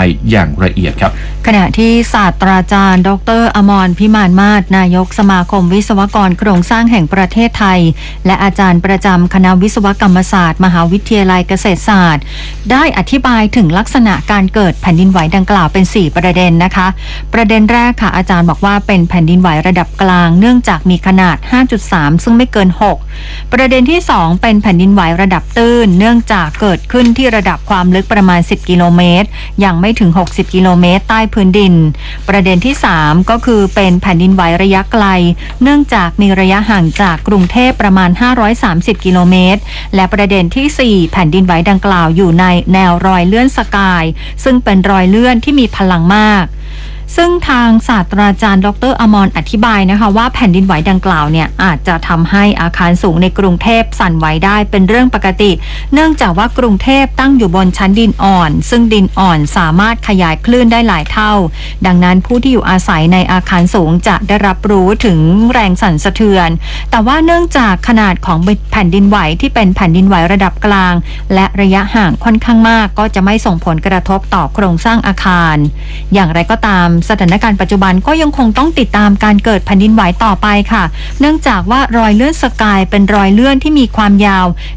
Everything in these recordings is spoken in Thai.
ายอย่างละเอียดครับขณะที่ศาสตราจารย์ดร.อมรพิมานมาศนายกสมาคมวิศวกรโครงสร้างแห่งประเทศไทยและอาจารย์ประจำคณะวิศวกรรมศาสตร์มหาวิทยาลัยเกษตรศาสตร์ได้อธิบายถึงลักษณะการเกิดแผ่นดินไหวดังกล่าวเป็น4ประเด็นนะคะประเด็นแรกค่ะอาจารย์บอกว่าเป็นแผ่นดินไหวระดับกลางเนื่องจากมีขนาด 5.3 ซึ่งไม่เกิน6ประเด็นที่2เป็นแผ่นดินไหวระดับตื้นเนื่องจากเกิดขึ้นที่ระดับความลึกประมาณ10กิโลเมตรยังไม่ถึง60กิโลเมตรใต้พื้นดินประเด็นที่3ก็คือเป็นแผ่นดินไหวระยะไกลเนื่องจากมีระยะห่างจากกรุงเทพประมาณ530กิโลเมตรและประเด็นที่4แผ่นดินไหวดังกล่าวอยู่ในแนวรอยเลื่อนสกายซึ่งเป็นรอยเลื่อนที่มีพลังมากซึ่งทางศาสตราจารย์ดร.อมรอธิบายนะคะว่าแผ่นดินไหวดังกล่าวเนี่ยอาจจะทำให้อาคารสูงในกรุงเทพสั่นไหวได้เป็นเรื่องปกติเนื่องจากว่ากรุงเทพตั้งอยู่บนชั้นดินอ่อนซึ่งดินอ่อนสามารถขยายคลื่นได้หลายเท่าดังนั้นผู้ที่อยู่อาศัยในอาคารสูงจะได้รับรู้ถึงแรงสั่นสะเทือนแต่ว่าเนื่องจากขนาดของแผ่นดินไหวที่เป็นแผ่นดินไหวระดับกลางและระยะห่างค่อนข้างมากก็จะไม่ส่งผลกระทบต่อโครงสร้างอาคารอย่างไรก็ตามสถานการณ์ปัจจุบันก็ยังคงต้องติดตามการเกิดแผ่นดินไหวต่อไปค่ะเนื่องจากว่ารอยเลื่อนสกายเป็นรอยเลื่อนที่มีความยาว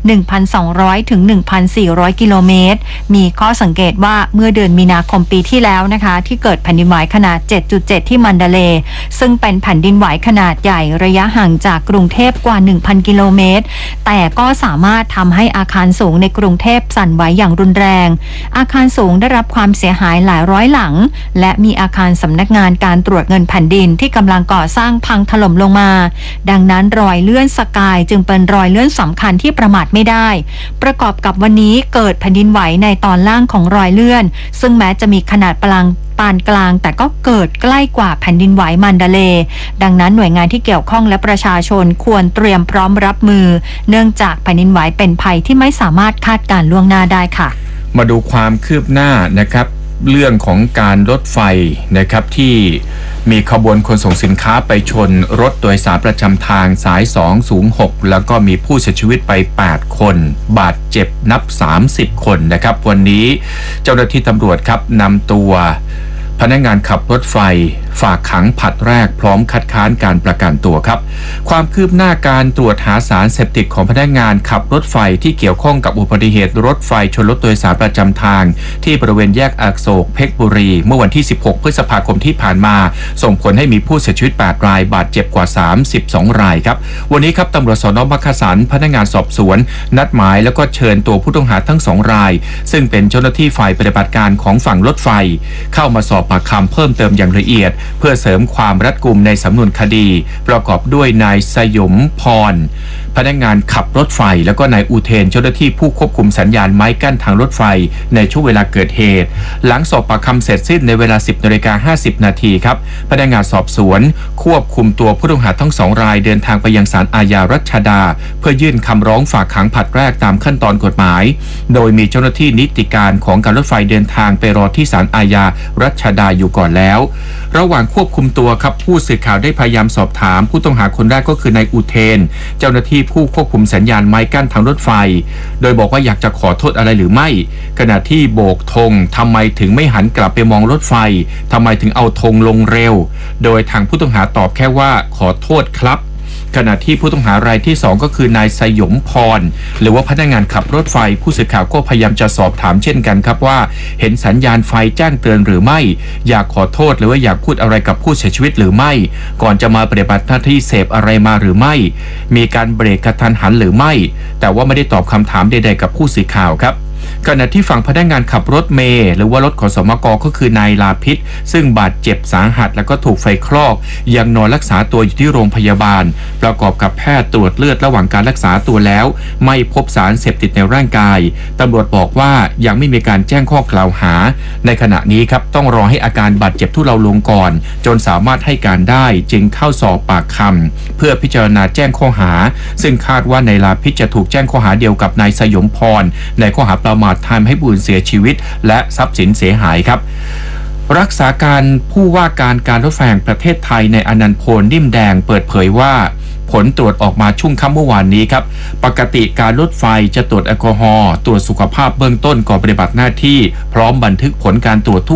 1,200 ถึง 1,400 กิโลเมตรมีข้อสังเกตว่าเมื่อเดือนมีนาคมปีที่แล้วนะคะที่เกิดแผ่นดินไหวขนาด 7.7 ที่มันดาเลย์ซึ่งเป็นแผ่นดินไหวขนาดใหญ่ระยะห่างจากกรุงเทพกว่า 1,000 กิโลเมตรแต่ก็สามารถทำให้อาคารสูงในกรุงเทพสั่นไหวอย่างรุนแรงอาคารสูงได้รับความเสียหายหลายร้อยหลังและมีอาคารสำนักงานการตรวจเงินแผ่นดินที่กำลังก่อสร้างพังถล่มลงมาดังนั้นรอยเลื่อนสกายจึงเป็นรอยเลื่อนสำคัญที่ประมาทไม่ได้ประกอบกับวันนี้เกิดแผ่นดินไหวในตอนล่างของรอยเลื่อนซึ่งแม้จะมีขนาดปานกลางแต่ก็เกิดใกล้กว่าแผ่นดินไหวมันดาเลย์ดังนั้นหน่วยงานที่เกี่ยวข้องและประชาชนควรเตรียมพร้อมรับมือเนื่องจากแผ่นดินไหวเป็นภัยที่ไม่สามารถคาดการณ์ล่วงหน้าได้ค่ะมาดูความคืบหน้านะครับเรื่องของการรถไฟนะครับที่มีขบวนขนส่งสินค้าไปชนรถโดยสารประจำทางสาย206แล้วก็มีผู้เสียชีวิตไป8คนบาดเจ็บนับ30คนนะครับวันนี้เจ้าหน้าที่ตำรวจครับนำตัวพนักงานขับรถไฟฝากขังผลัดแรกพร้อมคัดค้านการประกันตัวครับความคืบหน้าการตรวจหาสารเสพติดของพนักงานขับรถไฟที่เกี่ยวข้องกับอุบัติเหตุรถไฟชนรถโดยสารประจำทางที่บริเวณแยกอโศกเพชรบุรีเมื่อวันที่16พฤษภาคมที่ผ่านมาส่งผลให้มีผู้เสียชีวิต8รายบาดเจ็บกว่า32รายครับวันนี้ครับตำรวจสน.มักกะสันพนักงานสอบสวนนัดหมายแล้วก็เชิญตัวผู้ต้องหาทั้ง2รายซึ่งเป็นเจ้าหน้าที่ฝ่ายปฏิบัติการของฝั่งรถไฟเข้ามาสอบปากคำเพิ่มเติมอย่างละเอียดเพื่อเสริมความรัดกุมในสำนวนคดีประกอบด้วยนายสยมพรพนักงานขับรถไฟแล้วก็นายอุเทนเจ้าหน้าที่ผู้ควบคุมสัญญาณไม้กั้นทางรถไฟในช่วงเวลาเกิดเหตุหลังสอบปากคำเสร็จสิ้นในเวลา 10:50 น.ครับพนักงานสอบสวนควบคุมตัวผู้ต้องหาทั้ง2รายเดินทางไปยังศาลอาญารัชดาเพื่อยื่นคำร้องฝากขังผลัดแรกตามขั้นตอนกฎหมายโดยมีเจ้าหน้าที่นิติการของการรถไฟเดินทางไปรอที่ศาลอาญารัชดาอยู่ก่อนแล้วระหว่างควบคุมตัวครับผู้สื่อข่าวได้พยายามสอบถามผู้ต้องหาคนแรกก็คือนายอุเทนเจ้าหน้าที่ผู้ควบคุมสัญญาณไม้กั้นทางรถไฟโดยบอกว่าอยากจะขอโทษอะไรหรือไม่ขณะที่โบกธงทำไมถึงไม่หันกลับไปมองรถไฟทำไมถึงเอาธงลงเร็วโดยทางผู้ต้องหาตอบแค่ว่าขอโทษครับขณะที่ผู้ต้องหารายที่2ก็คือนายสยมพรหรือว่าพนักงานขับรถไฟผู้สื่อข่าวก็พยายามจะสอบถามเช่นกันครับว่าเห็นสัญญาณไฟแจ้งเตือนหรือไม่อยากขอโทษหรือว่าอยากพูดอะไรกับผู้เสียชีวิตหรือไม่ก่อนจะมาปฏิบัติหน้าที่เสพอะไรมาหรือไม่มีการเบรกกระทันหันหรือไม่แต่ว่าไม่ได้ตอบคำถามใดๆกับผู้สื่อข่าวครับขณะที่ฝั่งพนักงานขับรถเมล์หรือว่ารถขสมกก็คือนายลาพิษซึ่งบาดเจ็บสาหัสแล้วก็ถูกไฟคลอกยังนอนรักษาตัวอยู่ที่โรงพยาบาลประกอบกับแพทย์ตรวจเลือดระหว่างการรักษาตัวแล้วไม่พบสารเสพติดในร่างกายตำรวจบอกว่ายังไม่มีการแจ้งข้อกล่าวหาในขณะนี้ครับต้องรอให้อาการบาดเจ็บทุเลาลงก่อนจนสามารถให้การได้จึงเข้าสอบปากคำเพื่อพิจารณาแจ้งข้อหาซึ่งคาดว่านายลาพิษจะถูกแจ้งข้อหาเดียวกับนายสยมพรในข้อหาประมาททำให้ผู้อื่นเสียชีวิตและทรัพย์สินเสียหายครับรักษาการผู้ว่าการรถไฟแห่งประเทศไทยในอนันต์โพลนิ่มแดงเปิดเผยว่าผลตรวจออกมาช่วงค่ำเมื่อวานนี้ครับปกติการรถไฟจะตรวจแอลกอฮอล์ตรวจสุขภาพเบื้องต้นก่อนปฏิบัติหน้าที่พร้อมบันทึกผลการตรวจทุก